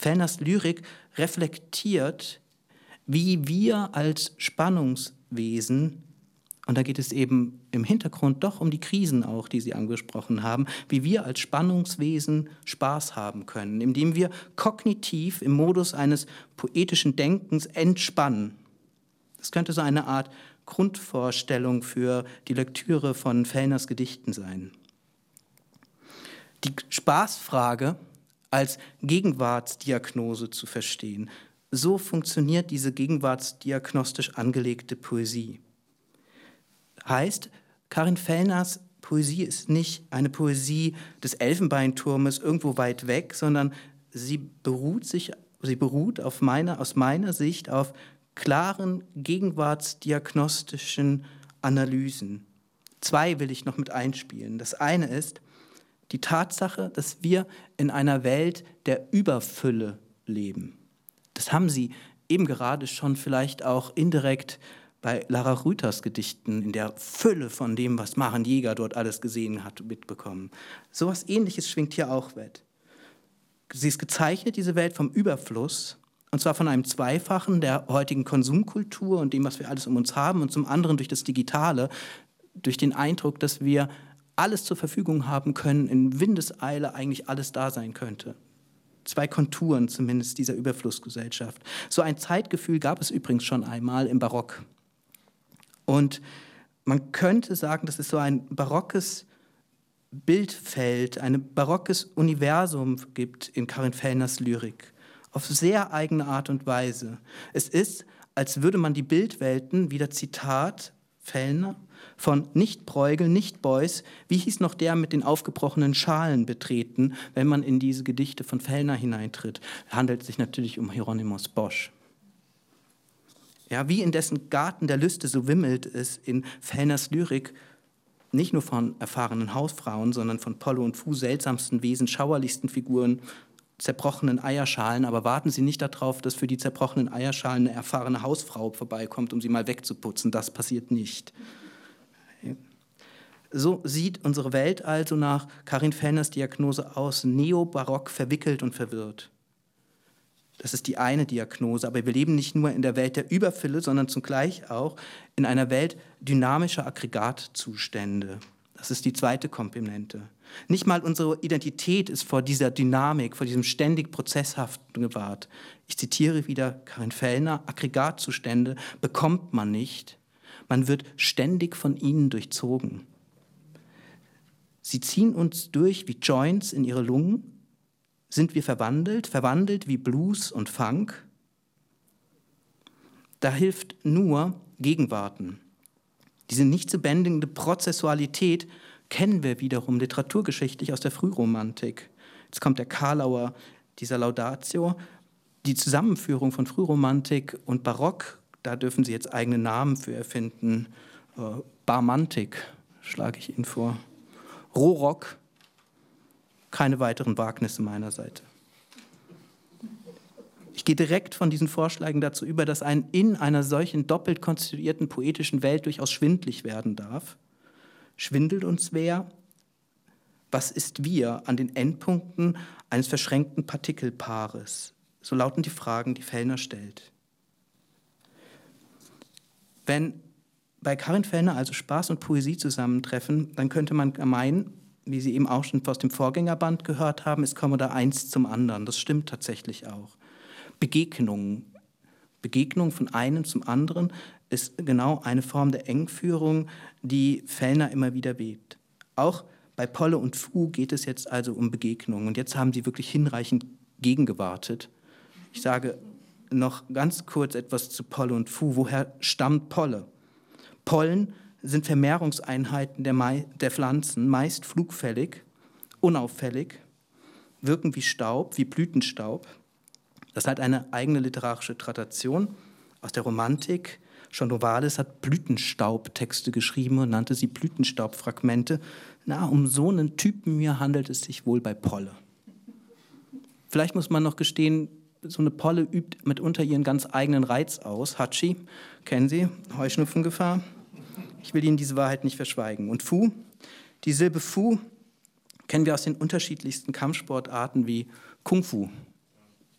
Fellners Lyrik reflektiert, wie wir als Spannungswesen, und da geht es eben im Hintergrund doch um die Krisen auch, die Sie angesprochen haben, wie wir als Spannungswesen Spaß haben können, indem wir kognitiv im Modus eines poetischen Denkens entspannen. Das könnte so eine Art Grundvorstellung für die Lektüre von Fellners Gedichten sein. Die Spaßfrage als Gegenwartsdiagnose zu verstehen. So funktioniert diese gegenwartsdiagnostisch angelegte Poesie. Heißt, Karin Fellners Poesie ist nicht eine Poesie des Elfenbeinturmes irgendwo weit weg, sondern sie beruht aus meiner Sicht auf klaren gegenwartsdiagnostischen Analysen. 2 will ich noch mit einspielen. Das eine ist die Tatsache, dass wir in einer Welt der Überfülle leben. Das haben Sie eben gerade schon vielleicht auch indirekt bei Lara Rüthers Gedichten in der Fülle von dem, was Maren Jäger dort alles gesehen hat, mitbekommen. So etwas Ähnliches schwingt hier auch mit. Sie ist gezeichnet, diese Welt, vom Überfluss, und zwar von einem Zweifachen der heutigen Konsumkultur und dem, was wir alles um uns haben, und zum anderen durch das Digitale, durch den Eindruck, dass wir alles zur Verfügung haben können, in Windeseile eigentlich alles da sein könnte. 2 Konturen zumindest dieser Überflussgesellschaft. So ein Zeitgefühl gab es übrigens schon einmal im Barock. Und man könnte sagen, dass es so ein barockes Bildfeld, ein barockes Universum gibt in Karin Fellners Lyrik, auf sehr eigene Art und Weise. Es ist, als würde man die Bildwelten, wieder Zitat Fellner, von nicht Bruegel, nicht Beuys, wie hieß noch der mit den aufgebrochenen Schalen, betreten, wenn man in diese Gedichte von Fellner hineintritt. Es handelt sich natürlich um Hieronymus Bosch. Ja, wie in dessen Garten der Lüste, so wimmelt es in Fellners Lyrik nicht nur von erfahrenen Hausfrauen, sondern von Polle und Fu, seltsamsten Wesen, schauerlichsten Figuren, zerbrochenen Eierschalen. Aber warten Sie nicht darauf, dass für die zerbrochenen Eierschalen eine erfahrene Hausfrau vorbeikommt, um sie mal wegzuputzen. Das passiert nicht. So sieht unsere Welt also nach Karin Fellners Diagnose aus, neobarock, verwickelt und verwirrt. Das ist die eine Diagnose, aber wir leben nicht nur in der Welt der Überfülle, sondern zugleich auch in einer Welt dynamischer Aggregatzustände. Das ist die zweite Komponente. Nicht mal unsere Identität ist vor dieser Dynamik, vor diesem ständig Prozesshaften gewahrt. Ich zitiere wieder Karin Fellner: Aggregatzustände bekommt man nicht, man wird ständig von ihnen durchzogen. Sie ziehen uns durch wie Joints in ihre Lungen. Sind wir verwandelt wie Blues und Funk? Da hilft nur Gegenwarten. Diese nicht zu bändigende Prozessualität kennen wir wiederum literaturgeschichtlich aus der Frühromantik. Jetzt kommt der Karlauer, dieser Laudatio. Die Zusammenführung von Frühromantik und Barock, da dürfen Sie jetzt eigene Namen für erfinden. Barmantik schlage ich Ihnen vor. Rohrock. Keine weiteren Wagnisse meiner Seite. Ich gehe direkt von diesen Vorschlägen dazu über, dass ein in einer solchen doppelt konstituierten poetischen Welt durchaus schwindlig werden darf. Schwindelt uns wer? Was ist wir an den Endpunkten eines verschränkten Partikelpaares? So lauten die Fragen, die Fellner stellt. Wenn bei Karin Fellner also Spaß und Poesie zusammentreffen, dann könnte man meinen, wie Sie eben auch schon aus dem Vorgängerband gehört haben, es komme da eins zum anderen. Das stimmt tatsächlich auch. Begegnung von einem zum anderen ist genau eine Form der Engführung, die Fellner immer wieder webt. Auch bei Polle und Fu geht es jetzt also um Begegnungen. Und jetzt haben Sie wirklich hinreichend gegengewartet. Ich sage noch ganz kurz etwas zu Polle und Fu. Woher stammt Polle? Pollen sind Vermehrungseinheiten der Pflanzen, meist flugfällig, unauffällig, wirken wie Staub, wie Blütenstaub. Das hat eine eigene literarische Tradition aus der Romantik. Schon Novalis hat Blütenstaubtexte geschrieben und nannte sie Blütenstaubfragmente. Na, um so einen Typen hier handelt es sich wohl bei Polle. Vielleicht muss man noch gestehen, so eine Polle übt mitunter ihren ganz eigenen Reiz aus. Hatschi, kennen Sie, Heuschnupfengefahr. Ich will Ihnen diese Wahrheit nicht verschweigen. Und Fu, die Silbe Fu kennen wir aus den unterschiedlichsten Kampfsportarten wie Kung Fu